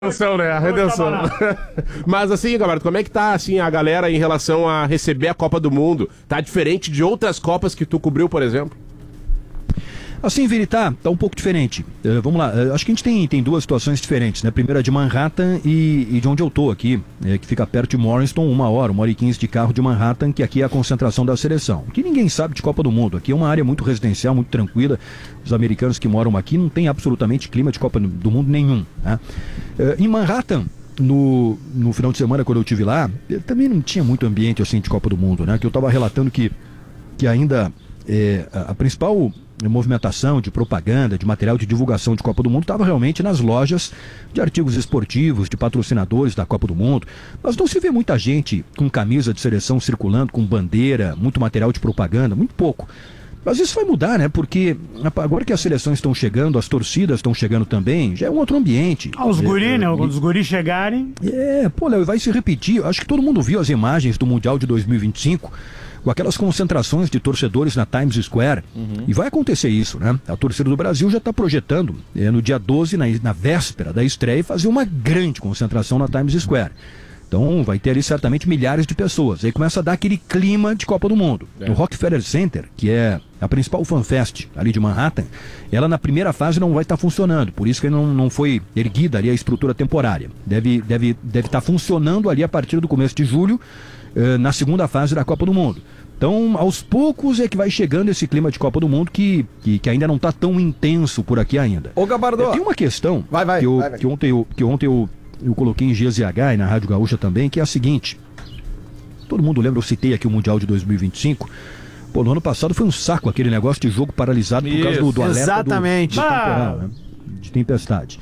Redenção, né? A redenção. Mas assim, Gabardo, como é que tá assim, a galera em relação a receber a Copa do Mundo? Tá diferente de outras Copas que tu cobriu, por exemplo? Assim, Vini, tá um pouco diferente. Vamos lá, acho que a gente tem duas situações diferentes, né? Primeiro é de Manhattan e de onde eu tô aqui, que fica perto de Morriston, 1h e 15 de carro de Manhattan, que aqui é a concentração da seleção. Que ninguém sabe de Copa do Mundo. Aqui é uma área muito residencial, muito tranquila. Os americanos que moram aqui não tem absolutamente clima de Copa do Mundo nenhum, né? Em Manhattan, no final de semana, quando eu estive lá, também não tinha muito ambiente assim de Copa do Mundo, né? Que eu estava relatando que ainda a principal movimentação de propaganda, de material de divulgação de Copa do Mundo estava realmente nas lojas de artigos esportivos, de patrocinadores da Copa do Mundo, mas não se vê muita gente com camisa de seleção circulando, com bandeira, muito material de propaganda, muito pouco. Mas isso vai mudar, né? Porque agora que as seleções estão chegando, as torcidas estão chegando também, já é um outro ambiente. Os guris, né? Quando os guris chegarem... Léo, vai se repetir. Eu acho que todo mundo viu as imagens do Mundial de 2025, com aquelas concentrações de torcedores na Times Square. E vai acontecer isso, né? A torcida do Brasil já está projetando, no dia 12, na véspera da estreia, fazer uma grande concentração na Times Square. Então vai ter ali certamente milhares de pessoas. Aí começa a dar aquele clima de Copa do Mundo. O Rockefeller Center, que é a principal fanfest ali de Manhattan, ela na primeira fase não vai estar funcionando. Por isso que não foi erguida ali a estrutura temporária. Deve estar funcionando ali a partir do começo de julho, na segunda fase da Copa do Mundo. Então, aos poucos é que vai chegando esse clima de Copa do Mundo que ainda não está tão intenso por aqui ainda. Ô, Gabardo, tem uma questão que ontem eu coloquei em GZH e na Rádio Gaúcha também, que é a seguinte. Todo mundo lembra, eu citei aqui o Mundial de 2025. Pô, no ano passado foi um saco aquele negócio de jogo paralisado por causa do alerta exatamente. Do temporal, né? De tempestade.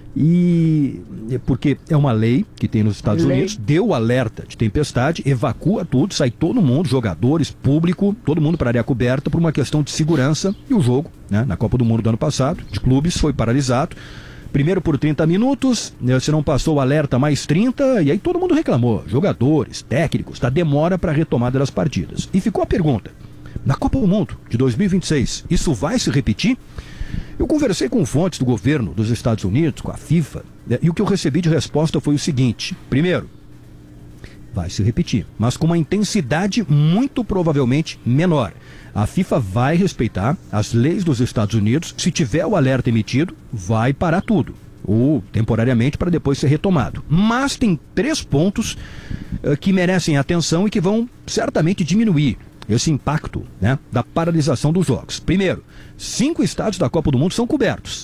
E porque é uma lei que tem nos Estados Unidos, deu alerta de tempestade, evacua tudo, sai todo mundo, jogadores, público, todo mundo para a área coberta por uma questão de segurança. E o jogo, né, na Copa do Mundo do ano passado, de clubes, foi paralisado. Primeiro por 30 minutos, se não passou o alerta, mais 30, e aí todo mundo reclamou. Jogadores, técnicos, da demora para a retomada das partidas. E ficou a pergunta, na Copa do Mundo de 2026, isso vai se repetir? Eu conversei com fontes do governo dos Estados Unidos, com a FIFA, e o que eu recebi de resposta foi o seguinte. Primeiro, vai se repetir, mas com uma intensidade muito provavelmente menor. A FIFA vai respeitar as leis dos Estados Unidos. Se tiver o alerta emitido, vai parar tudo, ou temporariamente para depois ser retomado. Mas tem 3 pontos que merecem atenção e que vão certamente diminuir esse impacto, né, da paralisação dos jogos. Primeiro, 5 estádios da Copa do Mundo são cobertos.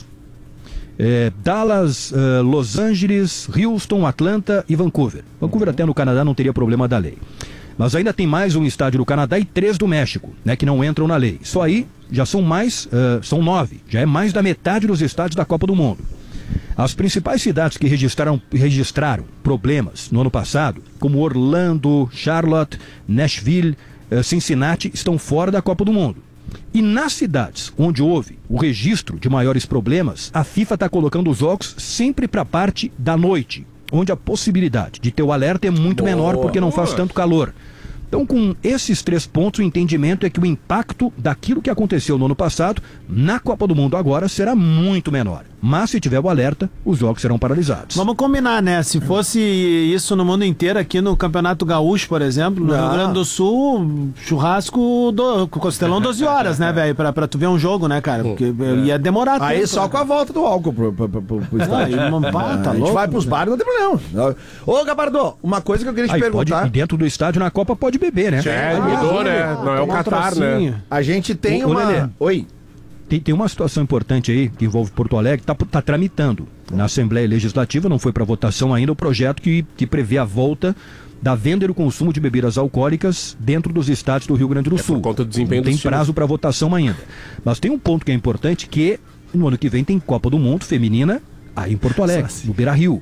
Dallas, Los Angeles, Houston, Atlanta e Vancouver. Vancouver até no Canadá não teria problema da lei. Mas ainda tem mais um estádio do Canadá e 3 do México, né, que não entram na lei. Só aí já são são 9. Já é mais da metade dos estádios da Copa do Mundo. As principais cidades que registraram problemas no ano passado, como Orlando, Charlotte, Nashville, Cincinnati, estão fora da Copa do Mundo. E nas cidades onde houve o registro de maiores problemas, a FIFA está colocando os jogos sempre para a parte da noite, onde a possibilidade de ter o alerta é muito menor porque não faz tanto calor. Então, com esses 3 pontos, o entendimento é que o impacto daquilo que aconteceu no ano passado, na Copa do Mundo agora, será muito menor. Mas, se tiver o alerta, os jogos serão paralisados. Vamos combinar, né? Se fosse isso no mundo inteiro, aqui no Campeonato Gaúcho, por exemplo, no Rio Grande do Sul, churrasco costelão 12 horas, né, velho? Pra tu ver um jogo, né, cara? Porque ia demorar aí tempo, só né, com a volta do álcool pro estádio. Tá A gente vai pros bares, não tem problema. Ô, Gabardo, uma coisa que eu queria te perguntar. E dentro do estádio, na Copa, pode beber, né? Mudou, né? Não é o Catar, né? A gente tem Lelê, Oi. Tem uma situação importante aí, que envolve Porto Alegre, tá tramitando. Na Assembleia Legislativa, não foi para votação ainda, o projeto que prevê a volta da venda e o consumo de bebidas alcoólicas dentro dos estádios do Rio Grande do Sul. Por conta do desempenho não tem prazo para votação ainda. Mas tem um ponto que é importante, que no ano que vem tem Copa do Mundo feminina aí em Porto Alegre, no Beira-Rio.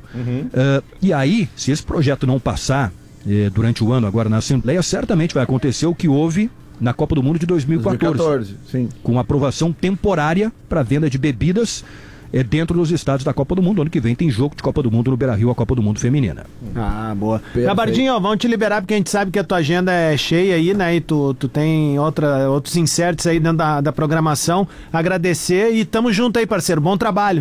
E aí, se esse projeto não passar durante o ano agora na Assembleia, certamente vai acontecer o que houve na Copa do Mundo de 2014, sim. Com aprovação temporária para venda de bebidas dentro dos estádios da Copa do Mundo. Ano que vem tem jogo de Copa do Mundo no Beira-Rio, a Copa do Mundo feminina. Boa. Gabardinho, ó, vamos te liberar porque a gente sabe que a tua agenda é cheia aí, né? E tu tem outros inserts aí dentro da programação. Agradecer e tamo junto aí, parceiro. Bom trabalho.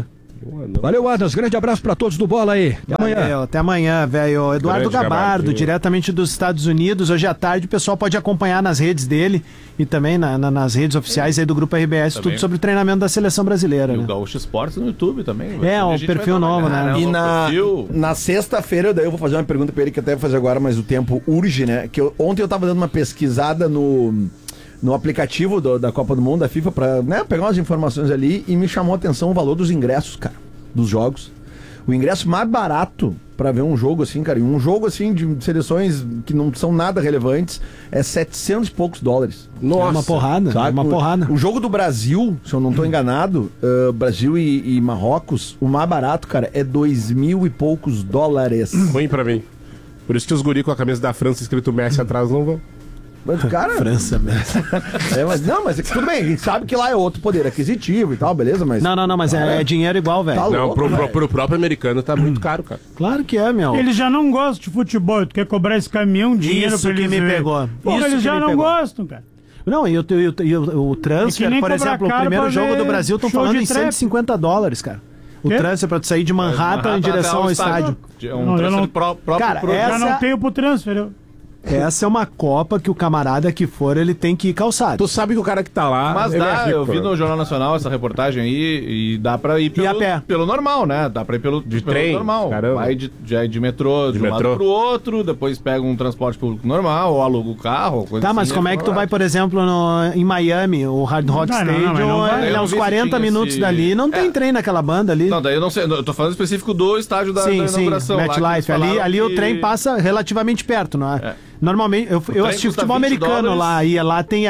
Valeu, Adams. Grande abraço pra todos do Bola aí. Até amanhã. Valeu, até amanhã, velho. Eduardo Grande Gabardo, diretamente dos Estados Unidos. Hoje à tarde o pessoal pode acompanhar nas redes dele e também nas redes oficiais aí do Grupo RBS, também. tudo sobre o treinamento da seleção brasileira. E o né? Gaúcho Esportes no YouTube também. Um perfil novo, né? E na na sexta-feira, daí eu vou fazer uma pergunta pra ele que até vou fazer agora, mas o tempo urge, né? Ontem eu tava dando uma pesquisada no aplicativo da Copa do Mundo, da FIFA, pra pegar umas informações ali e me chamou a atenção o valor dos ingressos, cara, dos jogos. O ingresso mais barato pra ver um jogo assim, cara, e um jogo assim de seleções que não são nada relevantes, é 700 e poucos dólares. Nossa, é uma porrada, sabe? é uma porrada. O jogo do Brasil, se eu não tô enganado, Brasil e Marrocos, o mais barato, cara, é 2.000 e poucos dólares. Ruim pra mim. Por isso que os guri com a camisa da França escrito Messi atrás não vão. Mas, cara... França mesmo. mas tudo bem, a gente sabe que lá é outro poder aquisitivo e tal, beleza? Mas... Não, mas é dinheiro igual, velho. Tá Não, louco, pro próprio americano tá muito caro, cara. Claro que é, meu. Eles já não gostam de futebol, tu quer cobrar esse caminhão de dinheiro Isso pra eles que me verem. pegou. Porra, Isso eles que já me não pegou. gostam, cara. Não, e o transfer, nem por cobrar exemplo, o caro primeiro pra jogo ver do Brasil estão show falando de em trap. $150, cara. O Quê? transfer pra tu sair de Manhattan em direção ao estádio. É um Não, eu transfer não- próprio Cara, pro... essa- Já não tenho pro transfer. Essa é uma Copa que o camarada que for, ele tem que ir calçado. Tu sabe que o cara que tá lá. Mas ele dá, é rico, eu vi né? no Jornal Nacional essa reportagem aí e dá pra ir a pé. pelo normal, né? Dá pra ir pelo trem, normal. caramba. Vai de metrô de um metrô. lado pro outro, depois pega um transporte público normal, ou aluga o carro, coisa Tá, assim. mas como é que tu vai, por exemplo, em Miami, o Hard Rock Não, não, Stadium, mas não vai. ele é Eu uns vi se 40 tinha minutos esse- dali, não tem trem naquela banda ali. Não, daí eu não sei, eu tô falando específico do estádio da Sim, inauguração. lá que eles MetLife. falaram Ali o que- trem passa relativamente perto, não é? Normalmente, eu trem assisti custa futebol 20 americano dólares. lá, e lá tem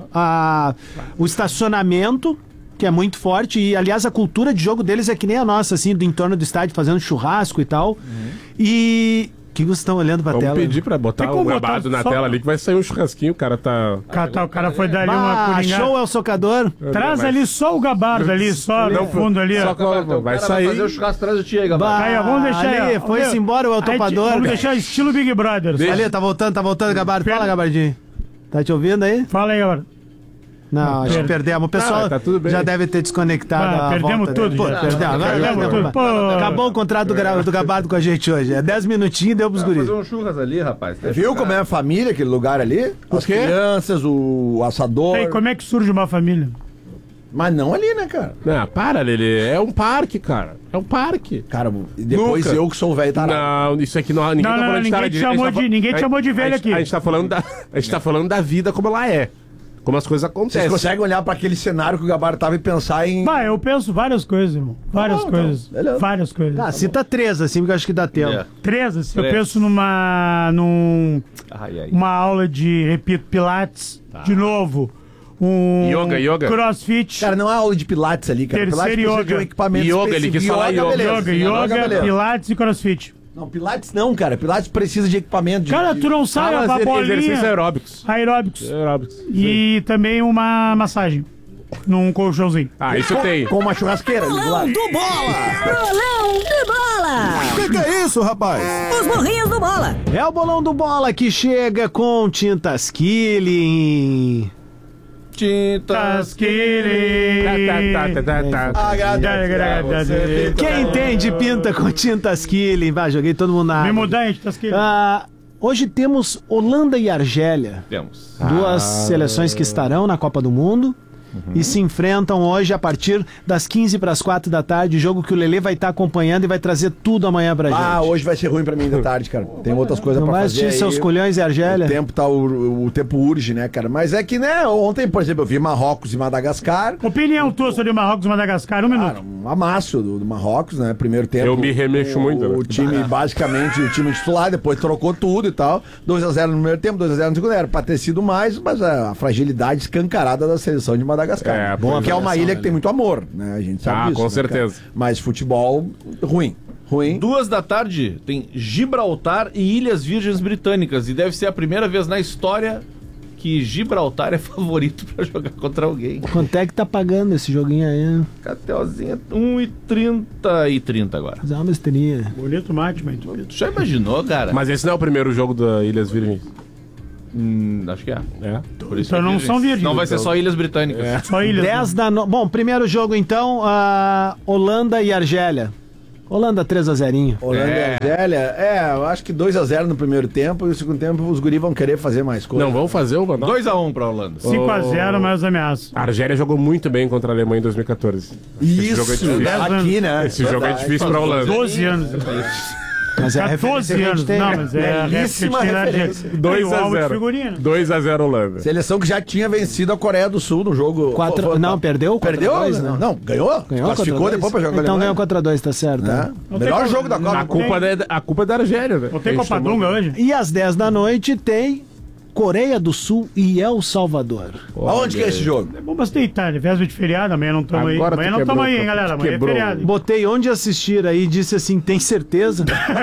o estacionamento, que é muito forte, e aliás a cultura de jogo deles é que nem a nossa, assim, do entorno do estádio, fazendo churrasco e tal. E... O que vocês estão olhando pra Vamos tela? pedir pra botar Tem como um botar gabado na só- tela ali que vai sair um churrasquinho, o cara tá. O cara foi dar ali uma coringada. Show é o socador. Traz ali só o gabardo ali, só no fundo ali, Só ó. que vai sair. fazer o churrasco atrás do tio aí, Gabriel. Aí, ó, vamos deixar aí, Ali, ó. foi-se Vamos- embora o Aí, topador. Vamos deixar estilo Big Brother. Deixa. Ali, tá voltando, Gabardo. Fala, Gabardinho. Tá te ouvindo aí? Fala aí, Gabardo. Não, acho que perdemos. O pessoal tá tudo bem. já deve ter desconectado a perdemos volta tudo. dele. Pô, Já. perdemos. Perdemos tudo. Pô. Acabou o contrato do Gabardo com a gente hoje. É 10 minutinhos e deu pros guris. Fazer um churras ali, rapaz. Viu como é a família, aquele lugar ali? As quê? crianças, o assador. Aí, como é que surge uma família? Mas não ali, né, cara? Não, para, Lelê. É um parque, cara. É um parque. Cara, e depois Nunca. eu que sou o velho tarado. Não, isso aqui não. Ninguém Não, tá não, falando de cara ninguém te a gente chamou tá de- ninguém te chamou de velho aqui. A gente tá falando da vida como ela é. Como as coisas Vocês acontecem. conseguem olhar pra aquele cenário que o Gabardo tava e pensar em... Bah, eu penso várias coisas, irmão. Várias Tá bom, coisas. então, beleza. Várias coisas. Ah, cita 3, assim, porque eu acho que dá tempo. É. 3, assim, eu Três. penso numa aula de, repito, pilates, de novo. Yoga. Crossfit. Cara, não é aula de pilates ali, cara. Terceiro Pilates precisa yoga. de um equipamento Yoga, ele quis falar yoga. Yoga, beleza. pilates e crossfit. Não, pilates não, cara. Pilates precisa de equipamento. De, Cara, tu não sabe a Exercícios bolinha. aeróbicos. Aeróbicos. Aeróbicos. E também uma massagem. Num colchãozinho. Ah, isso tem. Com uma churrasqueira ali do lado. do Bola! Bolão do Bola! Que é isso, rapaz? Os burrinhos do Bola! É o Bolão do Bola que chega com tintas Killing. Tintas Quem entende pinta com tintas Killing? Vai, joguei todo mundo na Me água. mudar, gente, Tasqueira. Hoje temos Holanda e Argélia. Temos. Duas seleções que estarão na Copa do Mundo. E se enfrentam hoje a partir das 15 para as 4 da tarde. Jogo que o Lelê vai estar acompanhando e vai trazer tudo amanhã pra gente. Ah, hoje vai ser ruim pra mim de tarde, cara. Tem outras coisas Não pra vai fazer assistir aí. seus culhões e Argélia? O tempo tá, o tempo urge, né, cara? Mas é que, né, ontem, por exemplo, eu vi Marrocos e Madagascar. Opinião tua sobre Marrocos e Madagascar, um minuto. Cara, um amasso do Marrocos, né? Primeiro tempo. Eu me remexo muito, né? O time, basicamente, o time titular, depois trocou tudo e tal. 2-0 no primeiro tempo, 2-0 no segundo. Era pra ter sido mais, mas a fragilidade escancarada da seleção de Madagascar. É, boa que é uma avaliação, ilha que tem muito amor, né? A gente sabe Ah, disso. com né, certeza. cara? Mas futebol, ruim. Ruim. 2 da tarde tem Gibraltar e Ilhas Virgens Britânicas. E deve ser a primeira vez na história que Gibraltar é favorito pra jogar contra alguém. Quanto é que tá pagando esse joguinho aí? Cateozinha 1,30 e 30 agora. Fazer uma besteirinha. Bonito mate, mas Tu já imaginou, cara? Mas esse não é o primeiro jogo da Ilhas Virgens. Acho que é. Por isso Então não são virgens. Não vai ser só Ilhas Britânicas. Só ilhas. 10 da noite. Bom, primeiro jogo então, Holanda e Argélia. Holanda 3-0. Holanda e Argélia, eu acho que 2-0 no primeiro tempo e no segundo tempo os guris vão querer fazer mais coisa. Não, vamos fazer o Vandal. 2-1 pra Holanda. 5-0, mais ameaças. A Argélia jogou muito bem contra a Alemanha em 2014. Esse jogo é difícil. aqui, né? Esse jogo é difícil pra Holanda. 12 anos. Mas é a 14 referência que a anos. gente tem, Não, né? mas é a Belíssima referência. 2-0. 2-0 Holanda. Seleção que já tinha vencido a Coreia do Sul no jogo. Não, perdeu? Perdeu? 4-2, né? Não, ganhou. Classificou 4-2. depois pra jogar com a Então Alemanha. ganhou 4-2, tá certo. Né? Não Melhor tem jogo da como- Copa. A culpa é da Argélia, velho. Não tem Copa Dunga hoje? E às 10 da noite tem Coreia do Sul e El Salvador. Aonde que é esse jogo? É bom bastante Itália, véspera de feriado, amanhã não estamos aí. Agora tu Amanhã não quebrou, estamos aí, hein, galera. Amanhã quebrou. é feriado. Botei onde assistir aí, disse assim, tem certeza?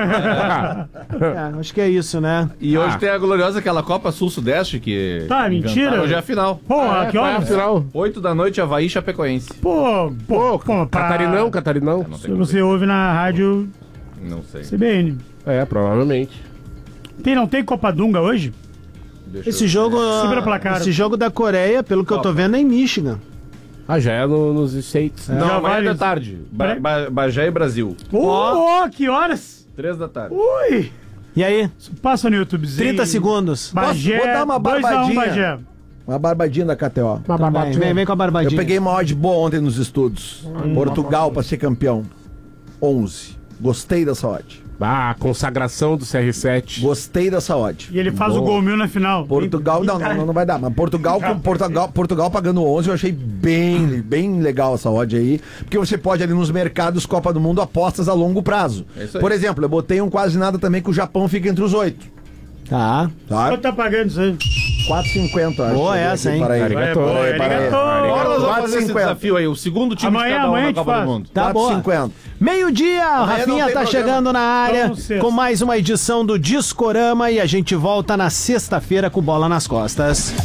Acho que é isso, né? E hoje tem a gloriosa aquela Copa Sul-Sudeste que... Tá, mentira. inventaram. Hoje é a final. Porra, que horas? Final. 8 da noite, Havaí e Chapecoense. Pô, Catarinão. Se você ouve na rádio Não sei. CBN. Provavelmente. Não tem Copa Dunga hoje? Esse jogo, Sobre a placar. esse jogo da Coreia, pelo que eu tô vendo, é em Michigan. Já é nos States. Não, Já amanhã vale- da tarde. Bagé e Brasil. Que horas? 3 da tarde. Ui! E aí? Passa no YouTubezinho. 30 segundos. Bagé, Vou dar uma 2-1 barbadinha. Bagé. Uma barbadinha da KTO. Vem com a Eu barbadinha. peguei uma odd boa ontem nos estudos. Portugal pra ser campeão. 11. Gostei dessa odd. A consagração do CR7. Gostei dessa odd. E ele faz o gol mil na final. Portugal, não vai dar. Mas Portugal pagando 11, eu achei bem legal essa odd aí. Porque você pode ali nos mercados Copa do Mundo apostas a longo prazo. É isso aí. Por exemplo, eu botei um quase nada também que o Japão fica entre os 8. Tá. Tá? Quanto tá pagando isso aí? 4,50, acho. Boa Deixa eu ver essa, aqui, hein? para aí. Arigatou. Arigatou. Agora nós vamos fazer esse 4,50. desafio aí. O segundo time Amanhã- de cada um amanhã a na gente Copa faz. do Mundo. Tá boa. 4,50. Meio-dia, Amanhã não Rafinha tem tá programa. chegando na área Vamos sexta. com mais uma edição do Discorama e a gente volta na sexta-feira com Bola nas Costas.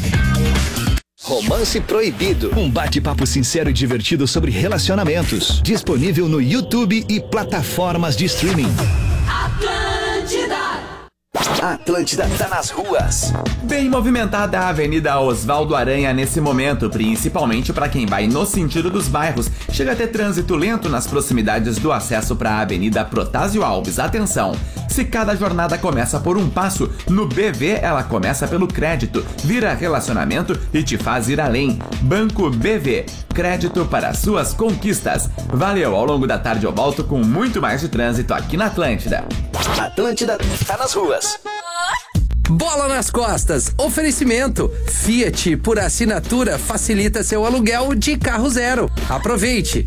Romance Proibido. Um bate-papo sincero e divertido sobre relacionamentos. Disponível no YouTube e plataformas de streaming. Atlântida tá nas ruas. Bem movimentada a Avenida Oswaldo Aranha nesse momento, principalmente para quem vai no sentido dos bairros. Chega a ter trânsito lento nas proximidades do acesso para a Avenida Protásio Alves. Atenção! Se cada jornada começa por um passo, no BV ela começa pelo crédito, vira relacionamento e te faz ir além. Banco BV, crédito para suas conquistas. Valeu, ao longo da tarde eu volto com muito mais de trânsito aqui na Atlântida. Atlântida tá nas ruas. Bola nas Costas. Oferecimento. Fiat por assinatura facilita seu aluguel de carro zero. Aproveite.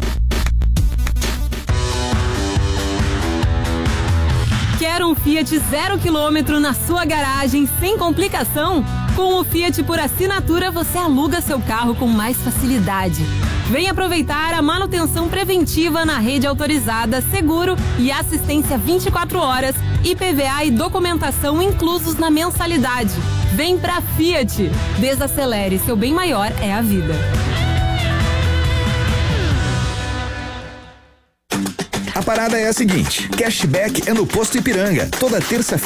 Quer um Fiat 0 km na sua garagem sem complicação? Com o Fiat por assinatura você aluga seu carro com mais facilidade. Vem aproveitar a manutenção preventiva na rede autorizada, seguro e assistência 24 horas, IPVA e documentação inclusos na mensalidade. Vem pra Fiat. Desacelere, seu bem maior é a vida. A parada é a seguinte: cashback é no Posto Ipiranga. Toda terça-feira